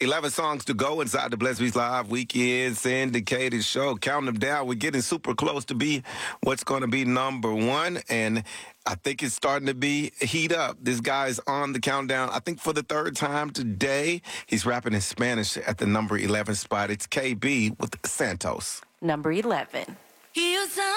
11 songs to go inside the Bless Beats Live Weekend syndicated show. Counting them down. We're getting super close to be what's going to be number one. And I think it's starting to be heat up. This guy's on the countdown, I think, for the third time today. He's rapping in Spanish at the number 11 spot. It's KB with Santos. Number 11.